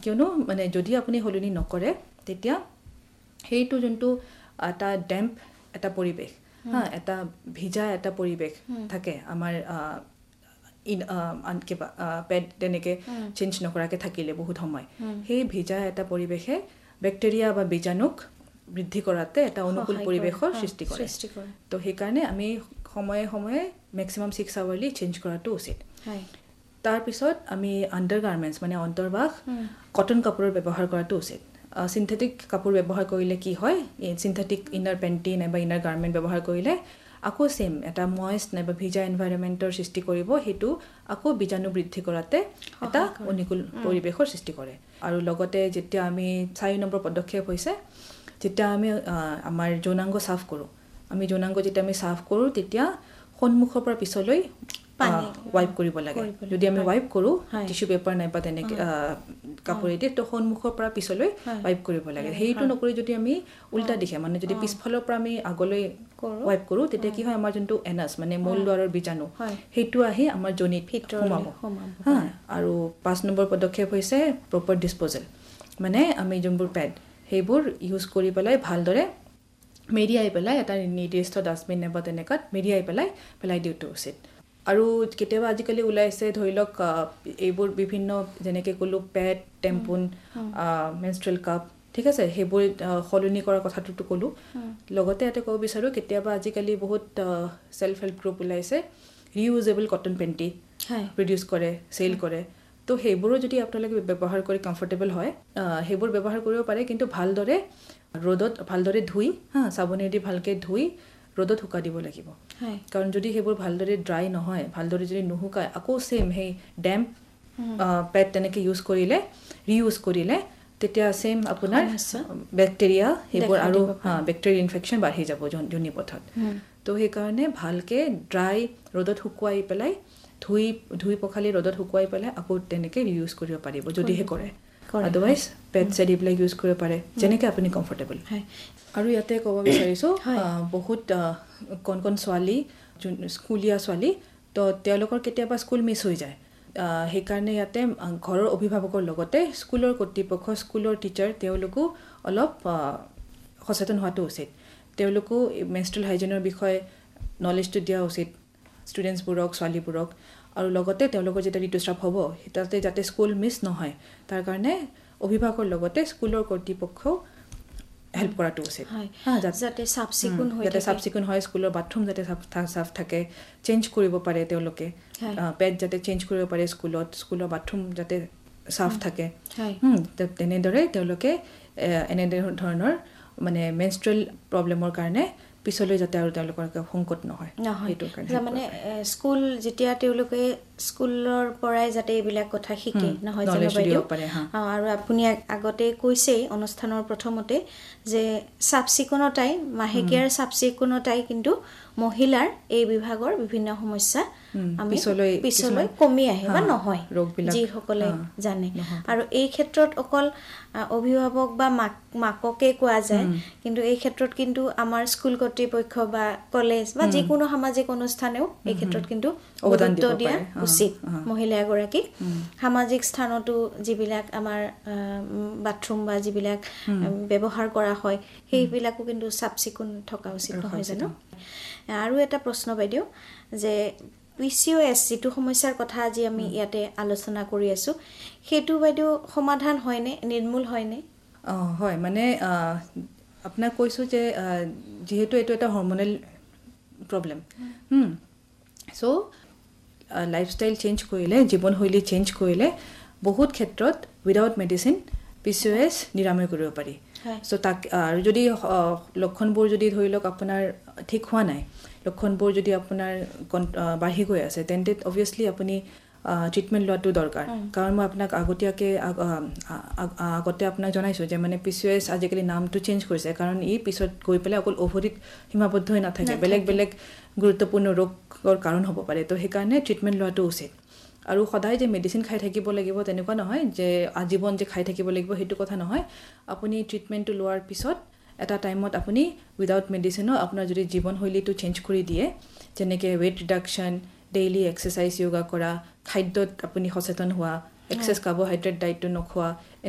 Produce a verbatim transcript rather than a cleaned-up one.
কিয়নো মানে যদি আপুনি সলনি নকৰে তেতিয়া সেইটো যোনটো এটা ডেম্প এটা পৰিৱেশ হা এটা ভিজা এটা পৰিৱেশ থাকে আমাৰ ইন কিবা পেড তেনেকৈ চেঞ্জ নকৰাকৈ থাকিলে বহুত সময় সেই ভিজা এটা পৰিৱেশে বেক্টেৰিয়া বা বীজাণুক বৃদ্ধি কৰাতে এটা অনুকূল পৰিৱেশৰ সৃষ্টি কৰে তো সেইকাৰণে আমি সময়ে সময়ে মেক্সিমাম ছিক্স আৱাৰলি চেঞ্জ কৰাটো উচিত তাৰপিছত আমি আণ্ডাৰ গাৰ্মেণ্টছ মানে অন্তৰ্বাস কটন কাপোৰৰ ব্যৱহাৰ কৰাটো উচিত সিন্থেটিক কাপোৰ ব্যৱহাৰ কৰিলে কি হয় সিন্থেটিক ইনাৰ পেণ্টি নাইবা ইনাৰ গাৰ্মেণ্ট ব্যৱহাৰ কৰিলে আকৌ সেম এটা ময়েষ্ট নাইবা ভিজা এনভাইৰনমেণ্টৰ সৃষ্টি কৰিব সেইটো আকৌ বীজাণু বৃদ্ধি কৰাতে এটা অনুকূল পৰিৱেশৰ সৃষ্টি কৰে আৰু লগতে যেতিয়া আমি চাৰি নম্বৰ পদক্ষেপ হৈছে যেতিয়া আমি আমাৰ যৌনাংগ সাফ কৰোঁ আমি যৌনাংগ যেতিয়া আমি সাফ কৰোঁ তেতিয়া সন্মুখৰ পৰা পিছলৈ ৱাইপ কৰিব লাগে যদি আমি ৱাইপ কৰোঁ টিস্যু পেপাৰ নাইবা তেনেকৈ কাপোৰেদি তো সন্মুখৰ পৰা পিছলৈ ৱাইপ কৰিব লাগে সেইটো নকৰি যদি আমি উল্টা দিশে মানে যদি পিছফালৰ পৰা আমি আগলৈ ৱাইপ কৰোঁ তেতিয়া কি হয় আমাৰ যোনটো এনাছ মানে মূল দুৱাৰৰ বীজাণু সেইটো আহি আমাৰ যোনিত সোমাব হা আৰু পাঁচ নম্বৰ পদক্ষেপ হৈছে প্ৰপাৰ ডিছপ'জেল মানে আমি যোনবোৰ পেড সেইবোৰ ইউজ কৰি পেলাই ভালদৰে মেৰিয়াই পেলাই এটা নিৰ্দিষ্ট ডাষ্টবিন নাইবা তেনেকুৱাত মেৰিয়াই পেলাই পেলাই দিওঁটো উচিত আৰু কেতিয়াবা আজিকালি ওলাইছে ধৰি লওক এইবোৰ বিভিন্ন যেনেকৈ ক'লোঁ পেড টেম্পুন মেনষ্ট্ৰুৱেল কাপ ঠিক আছে সেইবোৰ সলনি কৰাৰ কথাটোতো ক'লোঁ লগতে ইয়াতে ক'ব বিচাৰোঁ কেতিয়াবা আজিকালি বহুত ছেল্ফ হেল্প গ্ৰুপ ওলাইছে ৰিউজেবল কটন পেণ্টি প্ৰডিউচ কৰে চেল কৰে তো সেইবোৰো যদি আপোনালোকে ব্যৱহাৰ কৰি কমফৰ্টেবল হয় সেইবোৰ ব্যৱহাৰ কৰিব পাৰে কিন্তু ভালদৰে ৰ'দত ভালদৰে ধুই হা চাবোনেদি ভালকৈ ধুই ৰ'দত শুকাই দিব লাগিব কাৰণ যদি সেইবোৰ ভালদৰে ড্ৰাই নহয় ভালদৰে যদি নুশুকায় আকৌ ছেম সেই ডেম্প পেড তেনেকৈ ইউজ কৰিলে ৰিইউজ কৰিলে তেতিয়া ছেম আপোনাৰ বেক্টেৰিয়া সেইবোৰ আৰু হা বেক্টেৰিয়া ইনফেকশ্যন বাঢ়ি যাব যোনি পথত তো সেইকাৰণে ভালকৈ ড্ৰাই ৰ'দত শুকুৱাই পেলাই ধুই ধুই পখালি ৰ'দত শুকুৱাই পেলাই আকৌ তেনেকৈ ৰিইউজ কৰিব পাৰিব যদিহে কৰে আদাৰৱাইজ পেড চেড এইবিলাক ইউজ কৰিব পাৰে যেনেকৈ আপুনি কমফৰ্টেবল আৰু ইয়াতে ক'ব বিচাৰিছোঁ বহুত কণ কণ ছোৱালী যোন স্কুলীয়া ছোৱালী তো তেওঁলোকৰ কেতিয়াবা স্কুল মিছ হৈ যায় সেইকাৰণে ইয়াতে ঘৰৰ অভিভাৱকৰ লগতে স্কুলৰ কৰ্তৃপক্ষ স্কুলৰ টিচাৰ তেওঁলোকো অলপ সচেতন হোৱাটো উচিত তেওঁলোকো মেনষ্ট্ৰুৱেল হাইজিনৰ বিষয়ে নলেজটো দিয়া উচিত ষ্টুডেণ্টছবোৰক ছোৱালীবোৰক আৰু লগতে তেওঁলোকৰ যেতিয়া ঋতুস্ৰাৱ হ'ব তাতে যাতে স্কুল মিছ নহয় তাৰ কাৰণে অভিভাৱকৰ লগতে স্কুলৰ কৰ্তৃপক্ষও হেল্প কৰাটো উচিত যাতে চাফ চিকুণ হয় যাতে চাফ চিকুণ হয় স্কুলৰ বাথৰুম যাতে চাফ থাকে চেঞ্জ কৰিব পাৰে তেওঁলোকে পেড যাতে চেঞ্জ কৰিব পাৰে স্কুলত স্কুলৰ বাথৰুম যাতে চাফ থাকে তেনেদৰে তেওঁলোকে এনে ধৰণৰ মানে মেনষ্ট্ৰুৱেল প্ৰব্লেমৰ কাৰণে পিছলৈ যাতে আৰু তেওঁলোকৰ সংকট নহয় সেইটোৰ কাৰণে মানে স্কুল যেতিয়া তেওঁলোকে স্কুলৰ পৰাই যাতে এইবিলাক কথা শিকে নহয় জানো বাইদেউ আৰু আপুনি আগতে কৈছেই অনুষ্ঠানৰ প্ৰথমতে যে চাফ চিকুণতাই মাহেকীয়াৰ চাফ চিকুণতাই কিন্তু মহিলাৰ এই বিভাগৰ বিভিন্ন সমস্যা আমি পিছলৈ পিছলৈ কমি আহে বা নহয় যিসকলে জানে আৰু এই ক্ষেত্ৰত অকল অভিভাৱক বা মাক মাককে কোৱা যায় কিন্তু এই ক্ষেত্ৰত কিন্তু আমাৰ স্কুল কৰ্তৃপক্ষ বা কলেজ বা যিকোনো সামাজিক অনুষ্ঠানেও এই ক্ষেত্ৰত কিন্তু অৱদান দিয়া উচিত মহিলা এগৰাকীক সামাজিক স্থানতো যিবিলাক আমাৰ বাথৰুম বা যিবিলাক ব্যৱহাৰ কৰা হয় সেইবিলাকো কিন্তু চাফ চিকুণ থকা উচিত নহয় জানো আৰু এটা প্ৰশ্ন বাইদেউ যে পি চি অ' এছ যিটো সমস্যাৰ কথা আজি আমি ইয়াতে আলোচনা কৰি আছোঁ সেইটো বাইদেউ সমাধান হয়নে নিৰ্মূল হয়নে অঁ হয় মানে আপোনাক কৈছোঁ যে যিহেতু এইটো এটা হৰমনেল প্ৰব্লেম চ' লাইফষ্টাইল চেঞ্জ কৰিলে জীৱনশৈলী চেঞ্জ কৰিলে বহুত ক্ষেত্ৰত উইদাউট মেডিচিন পি চি অ' এছ নিৰাময় কৰিব পাৰি চ' তাক আৰু যদি লক্ষণবোৰ যদি ধৰি লওক আপোনাৰ ঠিক হোৱা নাই লক্ষণবোৰ যদি আপোনাৰ বাঢ়ি গৈ আছে তেন্তে অভিয়াছলি আপুনি ট্ৰিটমেণ্ট লোৱাটো দৰকাৰ কাৰণ মই আপোনাক আগতীয়াকৈ আগতে আপোনাক জনাইছোঁ যে মানে পি চি অ' এছ আজিকালি নামটো চেঞ্জ কৰিছে কাৰণ ই পিছত গৈ পেলাই অকল অভৰিত সীমাবদ্ধ হৈ নাথাকে বেলেগ বেলেগ গুৰুত্বপূৰ্ণ ৰোগৰ কাৰণ হ'ব পাৰে তো সেইকাৰণে ট্ৰিটমেণ্ট লোৱাটো উচিত আৰু সদায় যে মেডিচিন খাই থাকিব লাগিব তেনেকুৱা নহয় যে আজীৱন যে খাই থাকিব লাগিব সেইটো কথা নহয় আপুনি ট্ৰিটমেণ্টটো লোৱাৰ পিছত এটা টাইমত আপুনি উইদাউট মেডিচিনো আপোনাৰ যদি জীৱনশৈলীটো চেঞ্জ কৰি দিয়ে যেনেকৈ weight reduction daily exercise yoga কৰা খাদ্যত আপুনি সচেতন হোৱা এক্সেছ কাৰ্বহাইড্ৰেট ডাইটটো নোখোৱা